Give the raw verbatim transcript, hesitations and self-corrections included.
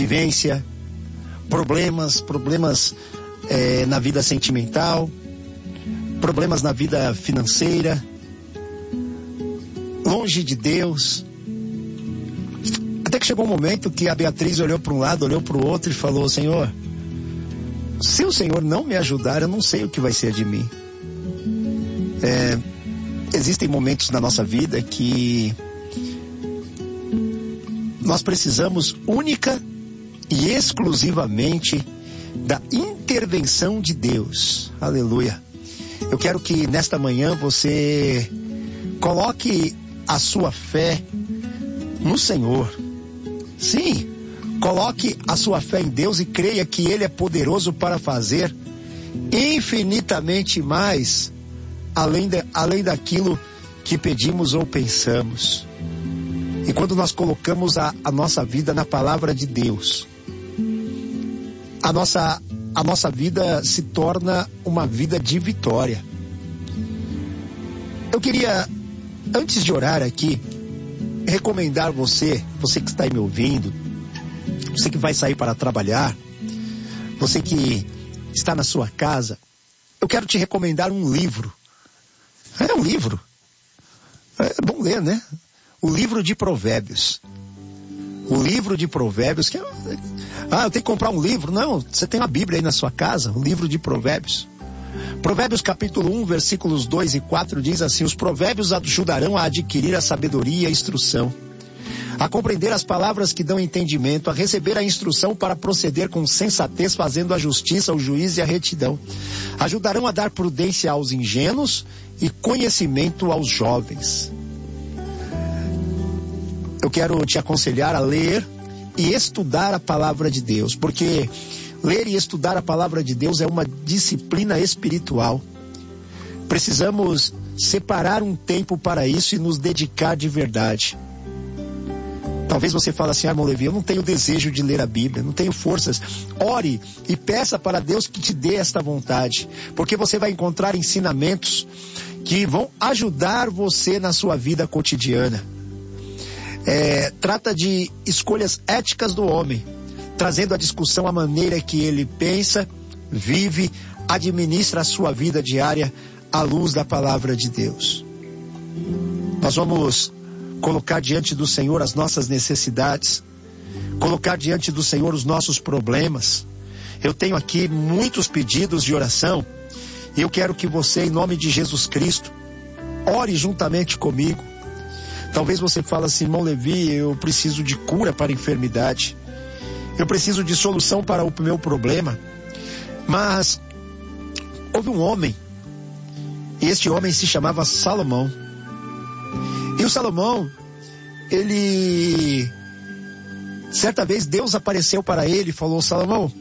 vivência, problemas, problemas é, na vida sentimental, problemas na vida financeira, longe de Deus. Até que chegou um momento que a Beatriz olhou para um lado, olhou para o outro e falou: Senhor, se o Senhor não me ajudar, eu não sei o que vai ser de mim. É, existem momentos na nossa vida que nós precisamos única e exclusivamente da intervenção de Deus. Aleluia. Eu quero que nesta manhã você coloque a sua fé no Senhor. Sim, coloque a sua fé em Deus e creia que Ele é poderoso para fazer infinitamente mais além, de, além daquilo que pedimos ou pensamos. E quando nós colocamos a, a nossa vida na palavra de Deus, a nossa, a nossa vida se torna uma vida de vitória. Eu queria, antes de orar aqui, recomendar você, você que está aí me ouvindo, você que vai sair para trabalhar, você que está na sua casa, eu quero te recomendar um livro. É um livro. É bom ler, né? O livro de Provérbios. O livro de Provérbios, que é... Ah, eu tenho que comprar um livro. Não, você tem uma Bíblia aí na sua casa, o livro de Provérbios. Provérbios capítulo um, versículos dois e quatro diz assim: os provérbios ajudarão a adquirir a sabedoria e a instrução, a compreender as palavras que dão entendimento, a receber a instrução para proceder com sensatez, fazendo a justiça, o juízo e a retidão. Ajudarão a dar prudência aos ingênuos e conhecimento aos jovens. Eu quero te aconselhar a ler e estudar a palavra de Deus, porque ler e estudar a palavra de Deus é uma disciplina espiritual. Precisamos separar um tempo para isso e nos dedicar de verdade. Talvez você fale assim: ah, irmão Levi, eu não tenho desejo de ler a Bíblia, não tenho forças. Ore e peça para Deus que te dê esta vontade, porque você vai encontrar ensinamentos que vão ajudar você na sua vida cotidiana. É, trata de escolhas éticas do homem, trazendo à discussão a maneira que ele pensa, vive, administra a sua vida diária à luz da palavra de Deus. Nós vamos colocar diante do Senhor as nossas necessidades, colocar diante do Senhor os nossos problemas. Eu tenho aqui muitos pedidos de oração e eu quero que você, em nome de Jesus Cristo, ore juntamente comigo. Talvez você fale assim: irmão Levi, eu preciso de cura para a enfermidade, eu preciso de solução para o meu problema. Mas houve um homem, e este homem se chamava Salomão. E o Salomão, ele, certa vez Deus apareceu para ele e falou: Salomão,